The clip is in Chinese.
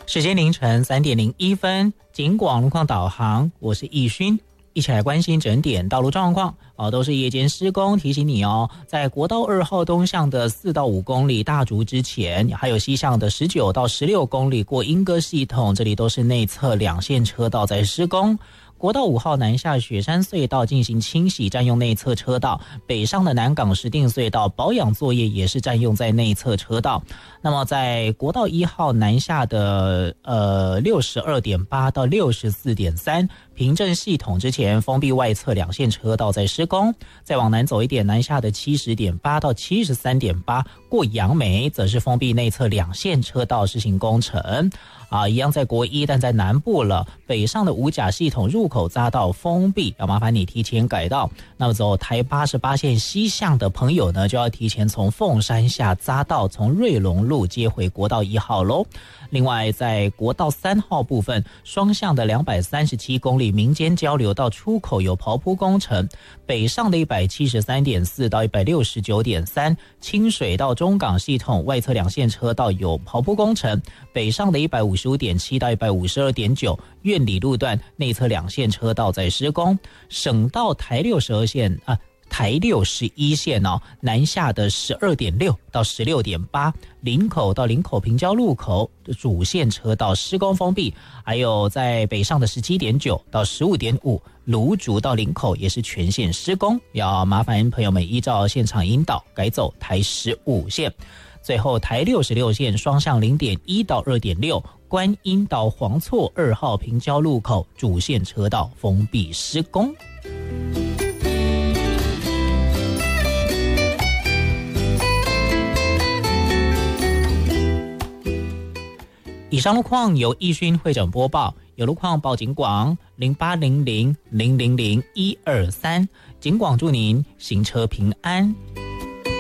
时间凌晨3:01，警广路况导航，我是易勋，一起来关心整点道路状况。都是夜间施工，提醒你在国道2号东向的4到5公里大竹之前，还有西向的19到16公里过莺歌系统，这里都是内侧2线车道在施工。国道5号南下雪山隧道进行清洗，占用内侧车道，北上的南港石碇隧道保养作业也是占用在内侧车道。那么在国道1号南下的62.8到64.3平镇系统之前，封闭外侧2线车道在施工。再往南走一点，南下的70.8到73.8过杨梅则是封闭内侧2线车道施行工程。一样在国一，但在南部了，北上的五甲系统入口匝道封闭，要麻烦你提前改道。那么走台88线西向的朋友呢，就要提前从凤山下匝道从瑞隆路接回国道1号咯。另外在国道3号部分，双向的237公里民间交流道出口有刨铺工程，北上的173.4到169.3清水到中港系统外侧2线车道有刨铺工程，北上的155.7到152.9苑里路段内侧2线车道在施工。省道台61线南下的12.6到16.8林口到林口平交路口主线车道施工封闭，还有在北上的17.9到15.5芦竹到林口也是全线施工，要麻烦朋友们依照现场引导改走台15线。最后台66线双向0.1到2.6观音到黄厝2号平交路口主线车道封闭施工。以上路况由易勋会诊播报，有路况报警广0800000123，警广祝您行车平安。